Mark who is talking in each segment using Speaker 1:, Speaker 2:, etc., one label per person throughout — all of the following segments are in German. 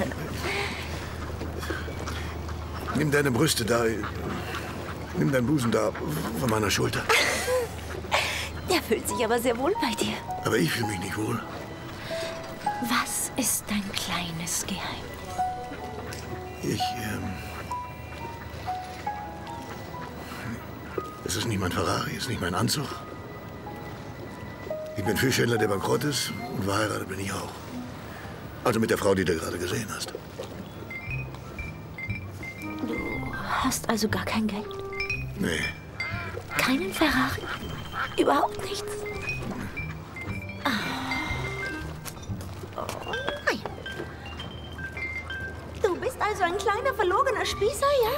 Speaker 1: Nimm deine Brüste da. Nimm deinen Busen da von meiner Schulter.
Speaker 2: Der fühlt sich aber sehr wohl bei dir.
Speaker 1: Aber ich fühle mich nicht wohl.
Speaker 2: Was ist dein kleines Geheimnis?
Speaker 1: Es ist nicht mein Ferrari, es ist nicht mein Anzug. Ich bin Fischhändler, der bankrott ist, und verheiratet bin ich auch. Also mit der Frau, die du gerade gesehen hast.
Speaker 2: Du hast also gar kein Geld?
Speaker 1: Nee.
Speaker 2: Keinen Ferrari? Überhaupt nichts? Oh nein. Du bist also ein kleiner, verlogener Spießer, ja?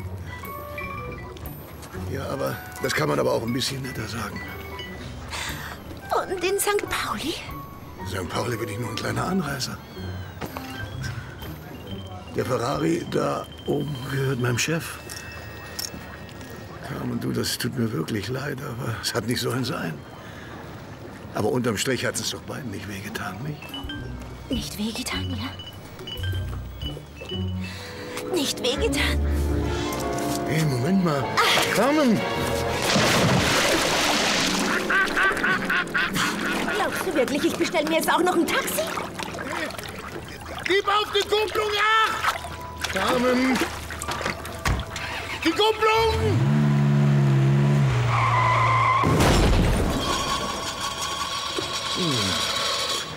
Speaker 1: Ja, aber das kann man aber auch ein bisschen netter sagen.
Speaker 2: Und in St. Pauli?
Speaker 1: In St. Pauli bin ich nur ein kleiner Anreißer. Der Ferrari da oben gehört meinem Chef. Carmen, du, das tut mir wirklich leid, aber es hat nicht sollen sein. Aber unterm Strich hat es doch beiden nicht wehgetan, nicht?
Speaker 2: Nicht wehgetan, ja? Nicht wehgetan?
Speaker 1: Hey, Moment mal. Carmen!
Speaker 2: Glaubst du wirklich, ich bestelle mir jetzt auch noch ein Taxi?
Speaker 1: Gib auf die Kupplung acht! Carmen! Die Kupplung!